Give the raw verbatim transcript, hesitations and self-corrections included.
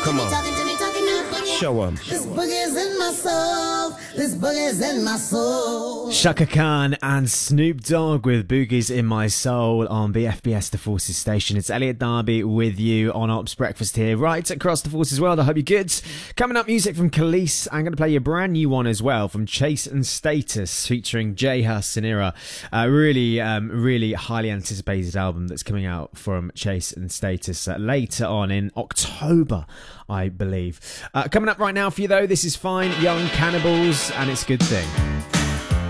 Come on. Show 'em. This boogie's in my soul. This boogie's in my soul. Shaka Khan and Snoop Dogg with Boogies in My Soul on B F B S The Forces Station. It's Elliot Darby with you on Ops Breakfast here, right across the Forces world. I hope you're good. Coming up, music from Khalees. I'm going to play you a brand new one as well from Chase and Status featuring J Hus and Ira. Uh, really, um, really highly anticipated album that's coming out from Chase and Status uh, later on in October, I believe. Uh, coming up right now for you though, this is Fine Young Cannibals and It's a Good Thing.